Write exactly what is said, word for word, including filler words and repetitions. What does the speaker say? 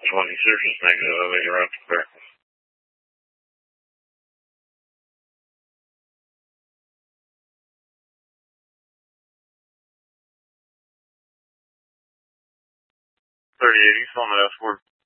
twenty surface negative, elevator up to clear. thirty eighty, on the dashboard.